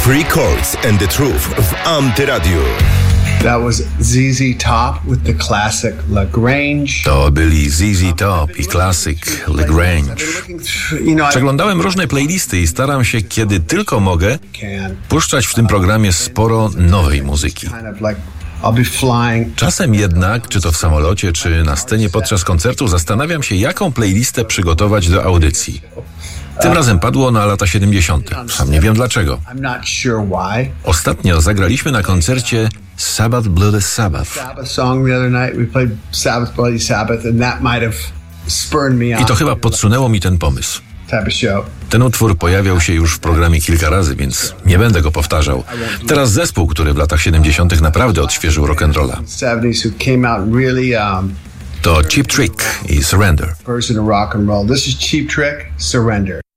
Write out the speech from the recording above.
Three Chords and the Truth w Antyradiu. That was ZZ Top with the classic LaGrange. To byli ZZ Top i klasyk LaGrange. Przeglądałem różne playlisty i staram się, kiedy tylko mogę, puszczać w tym programie sporo nowej muzyki. Czasem jednak, czy to w samolocie, czy na scenie podczas koncertu, zastanawiam się, jaką playlistę przygotować do audycji. Tym razem padło na lata 70. Sam nie wiem dlaczego. Ostatnio zagraliśmy na koncercie Sabbath Bloody Sabbath. I to chyba podsunęło mi ten pomysł. Ten utwór pojawiał się już w programie kilka razy, więc nie będę go powtarzał. Teraz zespół, który w latach 70. naprawdę odświeżył rock'n'rolla. To Cheap Trick i Surrender. Version of rock and roll. This is Cheap Trick, Surrender.